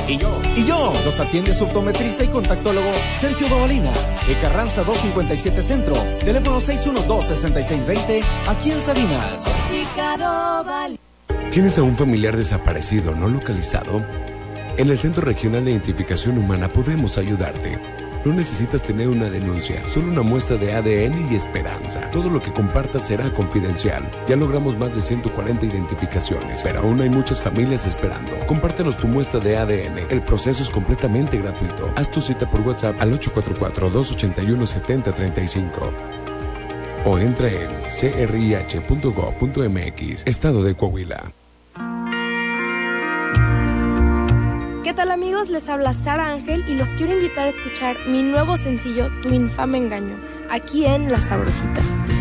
Y yo. Los atiende su optometrista y contactólogo Sergio Dovalina, de Carranza 257 Centro, teléfono 612-6620, aquí en Sabinas. ¿Tienes a un familiar desaparecido no localizado? En el Centro Regional de Identificación Humana podemos ayudarte. No necesitas tener una denuncia, solo una muestra de ADN y esperanza. Todo lo que compartas será confidencial. Ya logramos más de 140 identificaciones, pero aún hay muchas familias esperando. Compártenos tu muestra de ADN. El proceso es completamente gratuito. Haz tu cita por WhatsApp al 844-281-7035. O entra en crih.gov.mx, Estado de Coahuila. ¿Qué tal, amigos? Les habla Sara Ángel y los quiero invitar a escuchar mi nuevo sencillo Tu infame engaño, aquí en La Sabrosita.